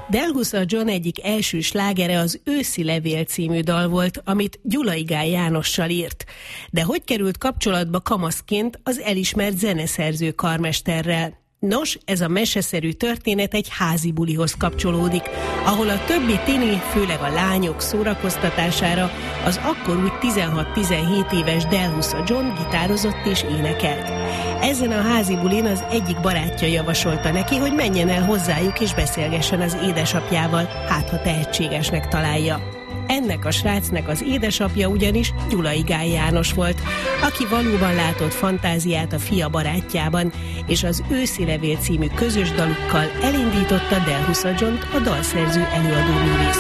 Delhusza John egyik első slágere az Őszi levél című dal volt, amit Gyulai Gál Jánossal írt. De hogy került kapcsolatba kamaszként az elismert zeneszerző karmesterrel? Nos, ez a meseszerű történet egy házi bulihoz kapcsolódik, ahol a többi tini, főleg a lányok szórakoztatására az akkor úgy 16-17 éves Delhusza John gitározott és énekelt. Ezen a házi bulin az egyik barátja javasolta neki, hogy menjen el hozzájuk és beszélgessen az édesapjával, hát ha tehetségesnek találja. Ennek a srácnak az édesapja ugyanis Gyulai Gál János volt, aki valóban látott fantáziát a fia barátjában, és az Őszi levél című közös dalukkal elindította Delhusza Johnt a dalszerző előadó művész